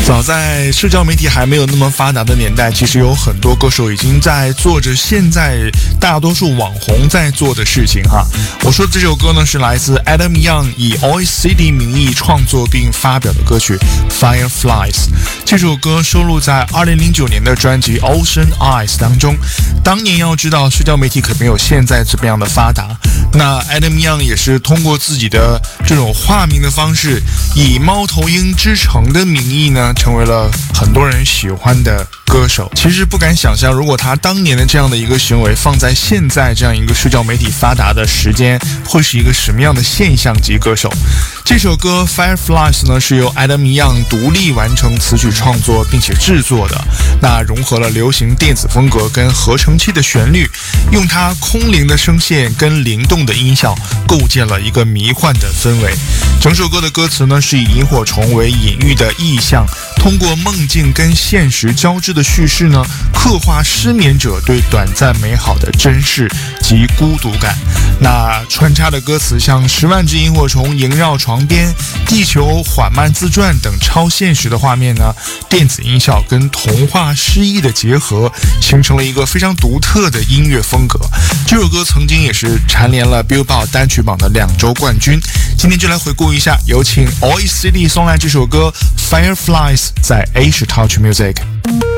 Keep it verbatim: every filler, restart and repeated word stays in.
早在社交媒体还没有那么发达的年代，其实有很多歌手已经在做着现在大多数网红在做的事情哈。我说的这首歌呢，是来自 Adam Young 以 Oi City 名义创作并发表的歌曲 Fireflies。 这首歌收录在二零零九年的专辑 Ocean Eyes 当中。当年要知道，社交媒体可没有现在这么样的发达，那 Adam Young 也是通过自己的这种化名的方式，以猫头鹰之城的名义呢，成为了很多人喜欢的歌手。其实不敢想象，如果他当年的这样的一个行为放在现在这样一个社交媒体发达的时间，会是一个什么样的现象级歌手。这首歌 Fireflies 呢，是由 Adam Young 独立完成词曲创作并且制作的，那融合了流行电子风格跟合成器的旋律，用它空灵的声线跟灵动的音效构建了一个迷幻的氛围。整首歌的歌词呢，是以萤火虫为隐喻的意象，通过梦境跟现实交织的叙事呢，刻画失眠者对短暂美好的珍视及孤独感。那穿插的歌词像十万只萤火虫萦绕床边、地球缓慢自转等超现实的画面呢，电子音效跟童话诗意的结合，形成了一个非常独特的音乐风格。这首歌曾经也是蝉联了 Billboard 单曲榜的两周冠军。今天就来回顾一下，有请 Oi City 送来这首歌 Fireflies， 在 Asia Touch Music。